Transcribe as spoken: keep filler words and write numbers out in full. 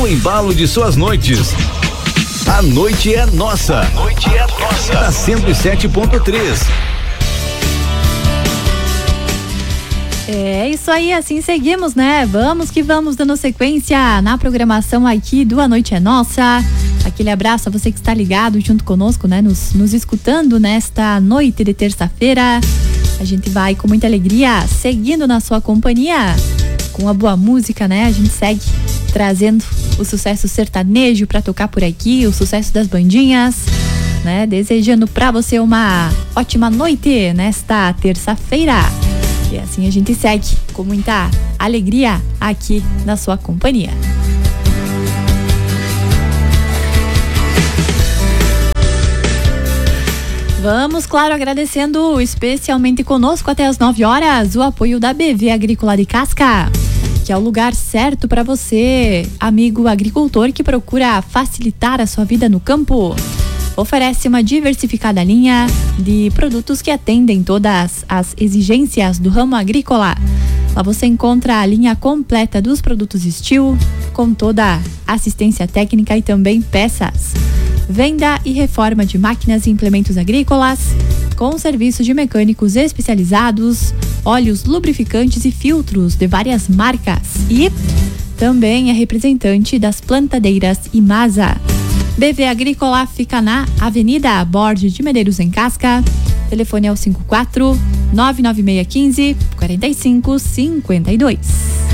no embalo de suas noites. A noite é nossa. A noite é nossa. Na cento e sete ponto três. É isso aí, assim seguimos, né? Vamos que vamos dando sequência na programação aqui do A Noite é Nossa. Aquele abraço a você que está ligado junto conosco, né? Nos, nos escutando nesta noite de terça-feira. A gente vai com muita alegria seguindo na sua companhia com a boa música, né? A gente segue trazendo o sucesso sertanejo para tocar por aqui, o sucesso das bandinhas, né? Desejando para você uma ótima noite nesta terça-feira. E assim a gente segue com muita alegria aqui na sua companhia. Vamos, claro, agradecendo especialmente conosco até as nove horas o apoio da B V Agrícola de Casca, que é o lugar certo para você, amigo agricultor que procura facilitar a sua vida no campo. Oferece uma diversificada linha de produtos que atendem todas as exigências do ramo agrícola. Lá você encontra a linha completa dos produtos Steel, com toda a assistência técnica e também peças. Venda e reforma de máquinas e implementos agrícolas, com serviços de mecânicos especializados, óleos lubrificantes e filtros de várias marcas. E também é representante das plantadeiras Imasa. B V Agrícola fica na Avenida Borges de Medeiros, em Casca. Telefone é o cinco quatro nove nove seis um cinco quatro cinco cinco dois.